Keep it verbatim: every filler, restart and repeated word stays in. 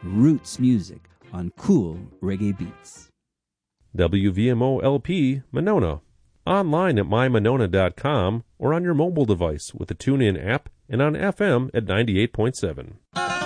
roots music on cool reggae beats. W V M O L P, Monona. Online at my monona dot com or on your mobile device with the TuneIn app and on F M at ninety-eight point seven.